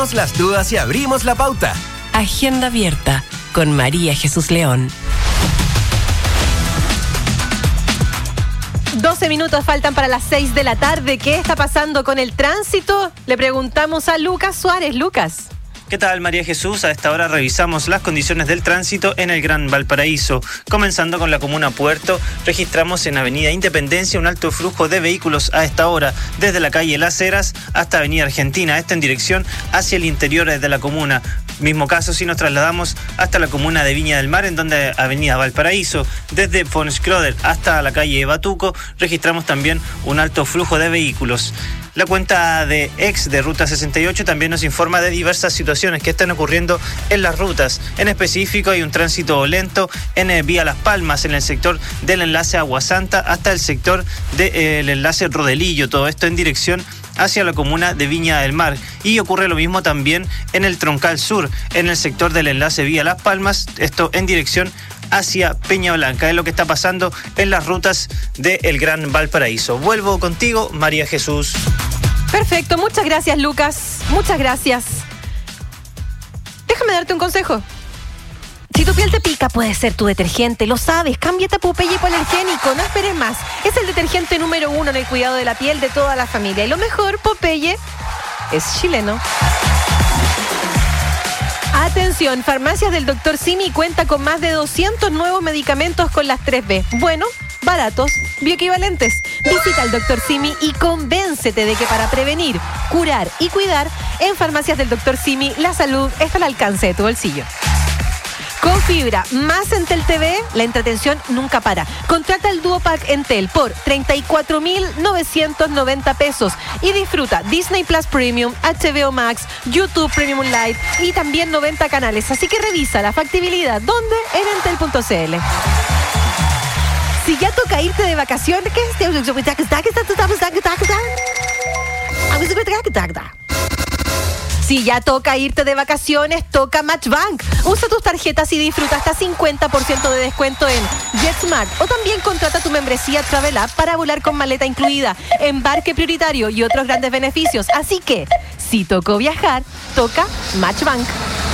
aclaramos las dudas y abrimos la pauta. Agenda abierta con María Jesús León. 12 minutos faltan para las 6 de la tarde. ¿Qué está pasando con el tránsito? Le preguntamos a Lucas Suárez. Lucas. ¿Qué tal, María Jesús? A esta hora revisamos las condiciones del tránsito en el Gran Valparaíso. Comenzando con la comuna Puerto, registramos en Avenida Independencia un alto flujo de vehículos a esta hora, desde la calle Las Heras hasta Avenida Argentina, esto en dirección hacia el interior de la comuna. Mismo caso si nos trasladamos hasta la comuna de Viña del Mar, en donde Avenida Valparaíso, desde von Schröder hasta la calle Batuco, registramos también un alto flujo de vehículos. La cuenta de ex de Ruta 68 también nos informa de diversas situaciones que están ocurriendo en las rutas. En específico hay un tránsito lento en Vía Las Palmas, en el sector del enlace Agua Santa hasta el sector del enlace Rodelillo, todo esto en dirección hacia la comuna de Viña del Mar. Y ocurre lo mismo también en el Troncal Sur, en el sector del enlace Vía Las Palmas, esto en dirección hacia Peña Blanca. Es lo que está pasando en las rutas del Gran Valparaíso. Vuelvo contigo, María Jesús. Perfecto, muchas gracias, Lucas. Muchas gracias. Déjame darte un consejo. Si tu piel te pica, puede ser tu detergente, lo sabes. Cámbiate a Popeye Hipoalergénico, no esperes más. Es el detergente número 1 en el cuidado de la piel de toda la familia. Y lo mejor, Popeye es chileno. Atención, Farmacias del Dr. Simi cuenta con más de 200 nuevos medicamentos con las 3B. Bueno, baratos, bioequivalentes. Visita al Dr. Simi y convéncete de que para prevenir, curar y cuidar, en Farmacias del Dr. Simi, la salud está al alcance de tu bolsillo. Con fibra más Entel TV, la entretención nunca para. Contrata el Duo Pack Entel por 34,990 pesos y disfruta Disney Plus Premium, HBO Max, YouTube Premium Lite y también 90 canales. Así que revisa la factibilidad. ¿Dónde? En entel.cl. Si ya toca irte de vacaciones, ¿qué es? Si ya toca irte de vacaciones, toca Matchbank. Usa tus tarjetas y disfruta hasta 50% de descuento en JetSmart. O también contrata tu membresía Travel App para volar con maleta incluida, embarque prioritario y otros grandes beneficios. Así que, si tocó viajar, toca Matchbank.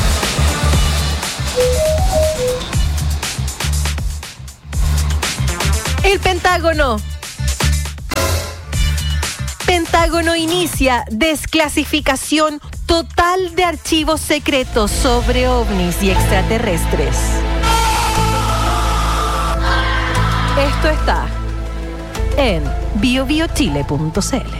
El Pentágono inicia desclasificación total de archivos secretos sobre ovnis y extraterrestres. Esto está en biobiochile.cl.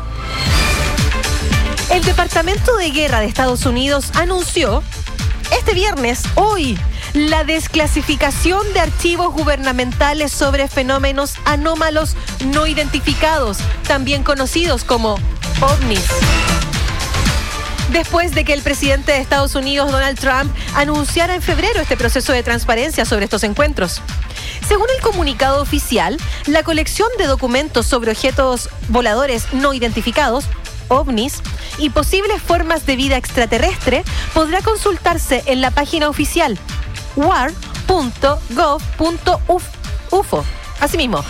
El Departamento de Guerra de Estados Unidos anunció este viernes, hoy, la desclasificación de archivos gubernamentales sobre fenómenos anómalos no identificados, también conocidos como ovnis. Después de que el presidente de Estados Unidos, Donald Trump, anunciara en febrero este proceso de transparencia sobre estos encuentros. Según el comunicado oficial, la colección de documentos sobre objetos voladores no identificados, ovnis, y posibles formas de vida extraterrestre podrá consultarse en la página oficial war.gov.ufo. Asimismo,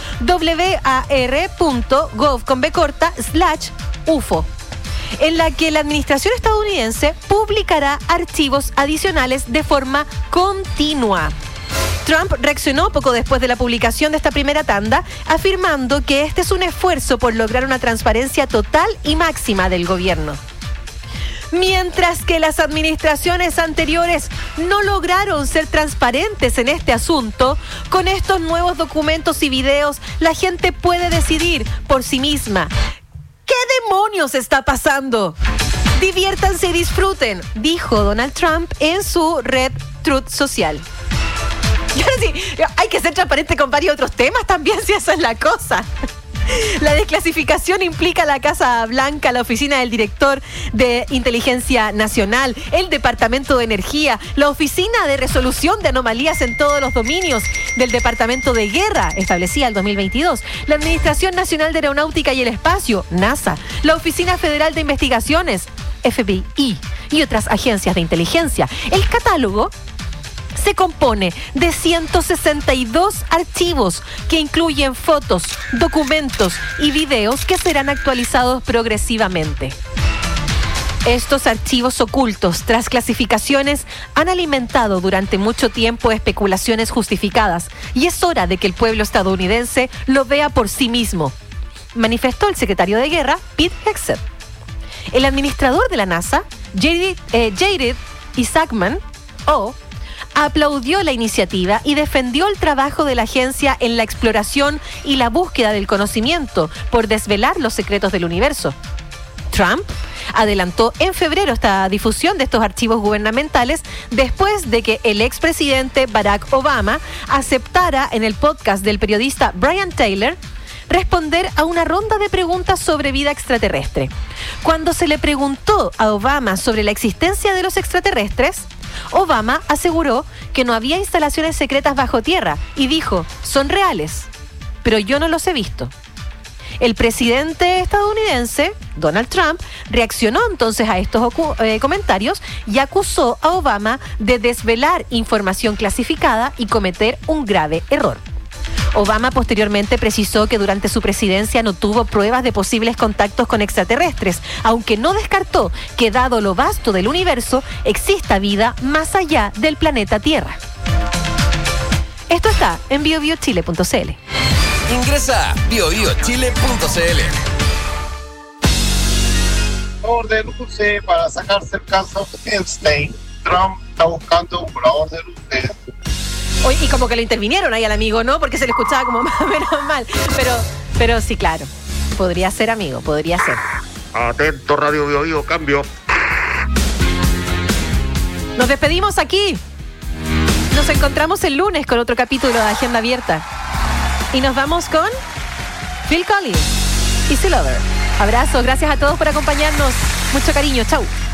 war.gov.ufo, en la que la administración estadounidense publicará archivos adicionales de forma continua. Trump reaccionó poco después de la publicación de esta primera tanda, afirmando que este es un esfuerzo por lograr una transparencia total y máxima del gobierno. Mientras que las administraciones anteriores no lograron ser transparentes en este asunto, con estos nuevos documentos y videos, la gente puede decidir por sí misma. ¿Qué demonios está pasando? Diviértanse y disfruten, dijo Donald Trump en su red Truth Social. Y ahora sí, hay que ser transparente con varios otros temas también, si esa es la cosa. La desclasificación implica la Casa Blanca, la Oficina del Director de Inteligencia Nacional, el Departamento de Energía, la Oficina de Resolución de Anomalías en todos los dominios del Departamento de Guerra, establecida en 2022, la Administración Nacional de Aeronáutica y el Espacio, NASA, la Oficina Federal de Investigaciones, FBI, y otras agencias de inteligencia. El catálogo se compone de 162 archivos que incluyen fotos, documentos y videos que serán actualizados progresivamente. Estos archivos ocultos, tras clasificaciones, han alimentado durante mucho tiempo especulaciones justificadas y es hora de que el pueblo estadounidense lo vea por sí mismo, manifestó el secretario de Guerra, Pete Hegseth. El administrador de la NASA, Jared Isaacman, aplaudió la iniciativa y defendió el trabajo de la agencia en la exploración y la búsqueda del conocimiento por desvelar los secretos del universo. Trump adelantó en febrero esta difusión de estos archivos gubernamentales después de que el expresidente Barack Obama aceptara en el podcast del periodista Brian Taylor responder a una ronda de preguntas sobre vida extraterrestre. Cuando se le preguntó a Obama sobre la existencia de los extraterrestres, Obama aseguró que no había instalaciones secretas bajo tierra y dijo, son reales, pero yo no los he visto. El presidente estadounidense, Donald Trump, reaccionó entonces a estos comentarios y acusó a Obama de desvelar información clasificada y cometer un grave error. Obama posteriormente precisó que durante su presidencia no tuvo pruebas de posibles contactos con extraterrestres, aunque no descartó que, dado lo vasto del universo, exista vida más allá del planeta Tierra. Esto está en biobiochile.cl. Ingresa a biobiochile.cl. Colaborador de luces para sacarse el caso Epstein. Trump está buscando un colaborador de luces. Oye, y como que lo intervinieron ahí al amigo, ¿no? Porque se le escuchaba como más o menos mal. Pero sí, claro. Podría ser, amigo, podría ser. Atento, Radio Bio Bio, cambio. Nos despedimos aquí. Nos encontramos el lunes con otro capítulo de Agenda Abierta. Y nos vamos con Phil Collins, Easy Lover. Abrazos, gracias a todos por acompañarnos. Mucho cariño, chau.